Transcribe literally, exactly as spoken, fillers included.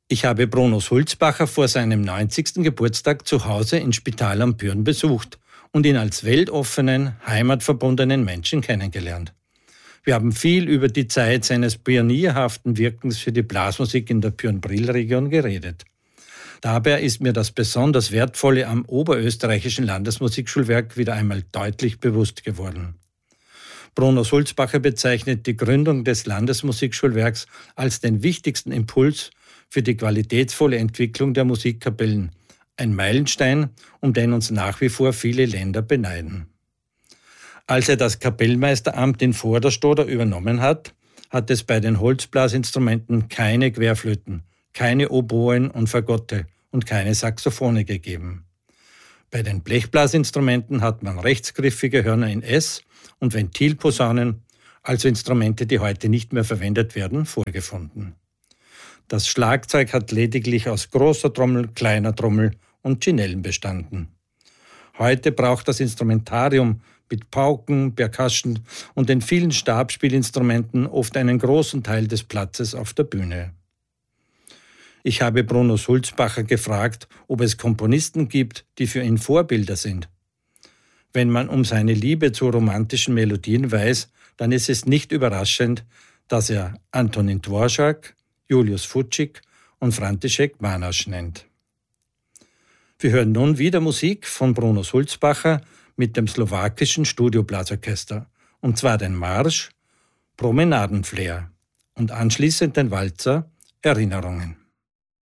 Ich habe Bruno Sulzbacher vor seinem neunzigsten Geburtstag zu Hause in Spital am Pyhrn besucht und ihn als weltoffenen, heimatverbundenen Menschen kennengelernt. Wir haben viel über die Zeit seines pionierhaften Wirkens für die Blasmusik in der Pyhrn-Brill-Region geredet. Dabei ist mir das besonders Wertvolle am Oberösterreichischen Landesmusikschulwerk wieder einmal deutlich bewusst geworden. Bruno Sulzbacher bezeichnet die Gründung des Landesmusikschulwerks als den wichtigsten Impuls für die qualitätsvolle Entwicklung der Musikkapellen. Ein Meilenstein, um den uns nach wie vor viele Länder beneiden. Als er das Kapellmeisteramt in Vorderstoder übernommen hat, hat es bei den Holzblasinstrumenten keine Querflöten, keine Oboen und Fagotte und keine Saxophone gegeben. Bei den Blechblasinstrumenten hat man rechtsgriffige Hörner in S und Ventilposaunen, also Instrumente, die heute nicht mehr verwendet werden, vorgefunden. Das Schlagzeug hat lediglich aus großer Trommel, kleiner Trommel und Chinellen bestanden. Heute braucht das Instrumentarium mit Pauken, Percussion und den vielen Stabspielinstrumenten oft einen großen Teil des Platzes auf der Bühne. Ich habe Bruno Sulzbacher gefragt, ob es Komponisten gibt, die für ihn Vorbilder sind. Wenn man um seine Liebe zu romantischen Melodien weiß, dann ist es nicht überraschend, dass er Antonín Dvořák, Julius Fučík und František Mánáš nennt. Wir hören nun wieder Musik von Bruno Sulzbacher mit dem slowakischen Studioblasorchester, und zwar den Marsch Promenadenflair und anschließend den Walzer Erinnerungen.